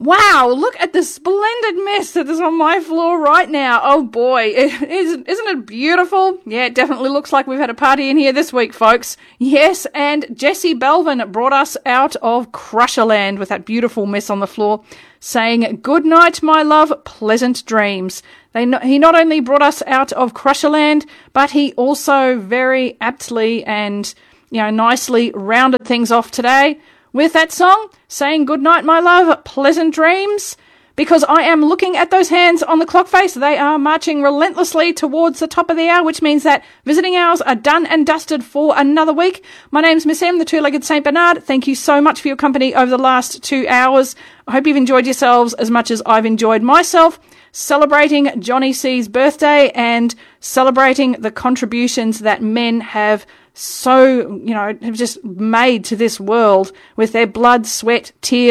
Wow, look at the splendid mess that is on my floor right now. Oh boy, isn't it beautiful? Yeah, it definitely looks like we've had a party in here this week, folks. Yes, and Jesse Belvin brought us out of Crusherland with that beautiful mess on the floor, saying, "Good night, my love, pleasant dreams." He not only brought us out of Crusherland, but he also very aptly and, nicely rounded things off today with that song, saying, "Good night, my love, pleasant dreams," because I am looking at those hands on the clock face. They are marching relentlessly towards the top of the hour, which means that visiting hours are done and dusted for another week. My name's Miss M, the Two-Legged St. Bernard. Thank you so much for your company over the last 2 hours. I hope you've enjoyed yourselves as much as I've enjoyed myself, celebrating Johnny C's birthday and celebrating the contributions that men have have just made to this world with their blood, sweat, tears,